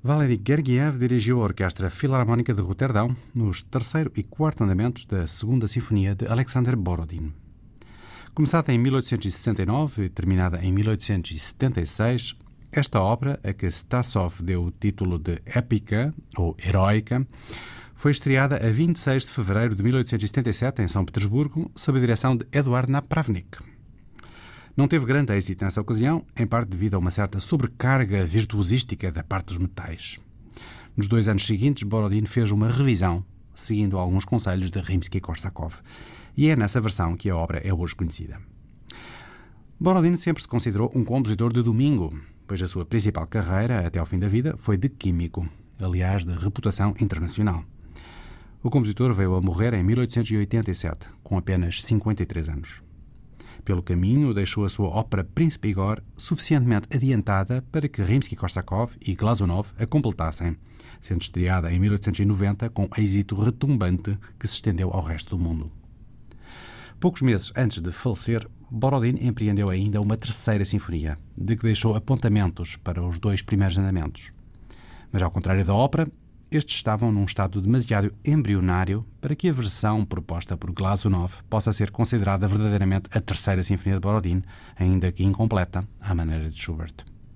Valery Gergiev dirigiu a Orquestra Filarmónica de Roterdão nos terceiro e quarto andamentos da Segunda Sinfonia de Alexander Borodin. Começada em 1869 e terminada em 1876, esta obra, a que Stasov deu o título de Épica, ou Heroica, foi estreada a 26 de fevereiro de 1877 em São Petersburgo, sob a direção de Eduard Napravnik. Não teve grande êxito nessa ocasião, em parte devido a uma certa sobrecarga virtuosística da parte dos metais. Nos 2 anos seguintes, Borodin fez uma revisão, seguindo alguns conselhos de Rimsky-Korsakov, e é nessa versão que a obra é hoje conhecida. Borodin sempre se considerou um compositor de domingo, pois a sua principal carreira, até ao fim da vida, foi de químico, aliás, de reputação internacional. O compositor veio a morrer em 1887, com apenas 53 anos. Pelo caminho, deixou a sua ópera Príncipe Igor suficientemente adiantada para que Rimsky-Korsakov e Glazunov a completassem, sendo estreada em 1890 com êxito retumbante que se estendeu ao resto do mundo. Poucos meses antes de falecer, Borodin empreendeu ainda uma terceira sinfonia, de que deixou apontamentos para os 2 primeiros andamentos. Mas, ao contrário da ópera, estes estavam num estado demasiado embrionário para que a versão proposta por Glazunov possa ser considerada verdadeiramente a terceira sinfonia de Borodin, ainda que incompleta, à maneira de Schubert.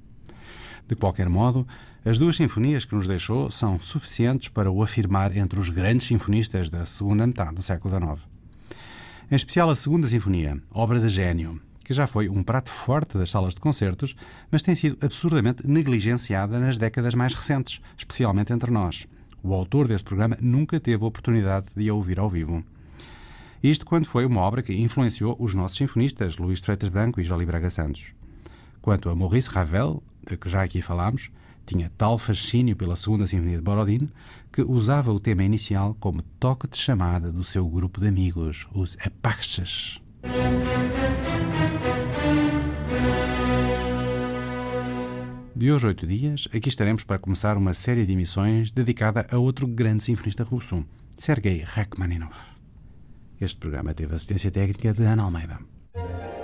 De qualquer modo, as 2 sinfonias que nos deixou são suficientes para o afirmar entre os grandes sinfonistas da segunda metade do século XIX. Em especial a segunda sinfonia, obra de gênio, que já foi um prato forte das salas de concertos, mas tem sido absurdamente negligenciada nas décadas mais recentes, especialmente entre nós. O autor deste programa nunca teve a oportunidade de a ouvir ao vivo. Isto quando foi uma obra que influenciou os nossos sinfonistas, Luís de Freitas Branco e Joly Braga Santos. Quanto a Maurice Ravel, de que já aqui falámos, tinha tal fascínio pela segunda sinfonia de Borodin que usava o tema inicial como toque de chamada do seu grupo de amigos, os Eparches. De hoje a 8 dias, aqui estaremos para começar uma série de emissões dedicada a outro grande sinfonista russo, Sergei Rachmaninoff. Este programa teve assistência técnica de Ana Almeida.